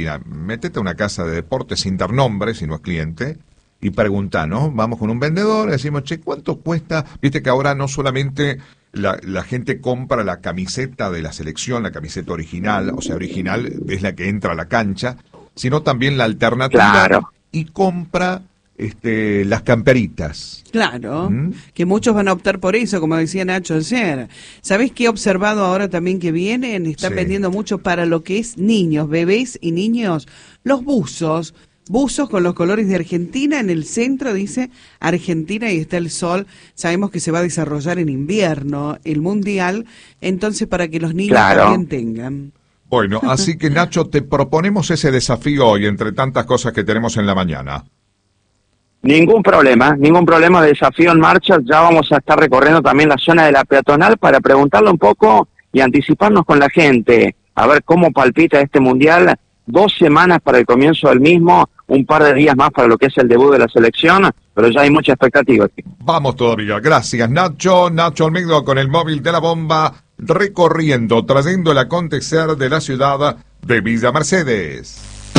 Argentina. Métete a una casa de deportes sin dar nombre, si no es cliente, y pregunta, ¿no? Vamos con un vendedor, le decimos, che, ¿cuánto cuesta? Viste que ahora no solamente la gente compra la camiseta de la selección, la camiseta original, o sea, original es la que entra a la cancha, sino también la alternativa, Claro. y compra las camperitas. Claro, que muchos van a optar por eso, como decía Nacho ayer. ¿Sabés qué he observado ahora también que vienen? Están Sí. vendiendo mucho para lo que es niños, bebés y niños, los buzos. Buzos con los colores de Argentina, en el centro dice Argentina y está el sol. Sabemos que se va a desarrollar en invierno el Mundial, entonces para que los niños Claro. también tengan. Bueno, así que Nacho, te proponemos ese desafío hoy, entre tantas cosas que tenemos en la mañana. Ningún problema, desafío en marcha. Ya vamos a estar recorriendo también la zona de la peatonal para preguntarle un poco y anticiparnos con la gente, a ver cómo palpita este Mundial. 2 semanas para el comienzo del mismo, un par de días más para lo que es el debut de la selección, pero ya hay mucha expectativa. Vamos todavía. Gracias, Nacho. Nacho Olmedo con el móvil de la bomba, recorriendo, trayendo el acontecer de la ciudad de Villa Mercedes.